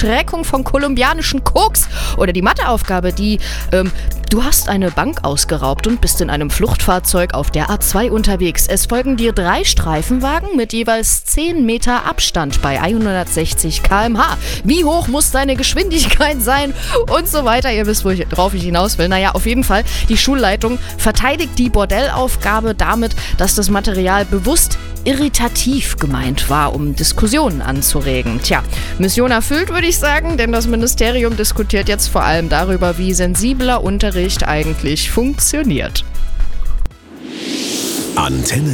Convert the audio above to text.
Verschreckung von kolumbianischen Koks. Oder die Matheaufgabe, die, du hast eine Bank ausgeraubt und bist in einem Fluchtfahrzeug auf der A2 unterwegs. Es folgen dir 3 Streifenwagen mit jeweils 10 Meter Abstand bei 160 km/h. Wie hoch muss deine Geschwindigkeit sein? Und so weiter. Ihr wisst, worauf ich hinaus will. Naja, auf jeden Fall, die Schulleitung verteidigt die Bordellaufgabe damit, dass das Material bewusst irritativ gemeint war, um Diskussionen anzuregen. Tja, Mission erfüllt, würde ich sagen, denn das Ministerium diskutiert jetzt vor allem darüber, wie sensibler Unterricht eigentlich funktioniert. Antenne